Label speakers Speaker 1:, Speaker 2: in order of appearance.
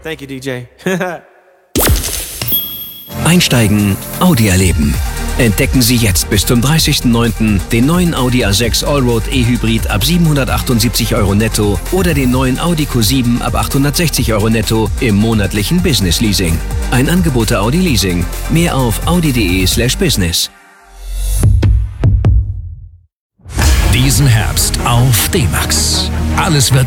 Speaker 1: Thank you, DJ.
Speaker 2: Einsteigen, Audi erleben. Entdecken Sie jetzt bis zum 30.09. den neuen Audi A6 Allroad E-Hybrid ab 778 € netto oder den neuen Audi Q7 ab 860 € netto im monatlichen Business Leasing. Ein Angebot der Audi Leasing. Mehr auf audi.de/business.
Speaker 3: Diesen Herbst auf D-Max. Alles wird